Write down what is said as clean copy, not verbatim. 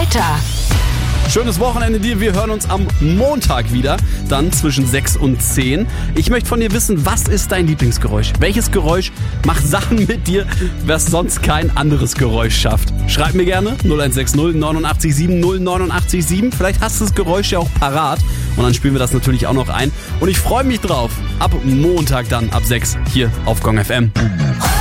Wetter. Schönes Wochenende dir. Wir hören uns am Montag wieder, dann zwischen 6 und 10. Ich möchte von dir wissen, was ist dein Lieblingsgeräusch? Welches Geräusch macht Sachen mit dir, was sonst kein anderes Geräusch schafft? Schreib mir gerne 0160 89 7 089 7. Vielleicht hast du das Geräusch ja auch parat und dann spielen wir das natürlich auch noch ein. Und ich freue mich drauf. Ab Montag dann, ab 6 hier auf Gong FM.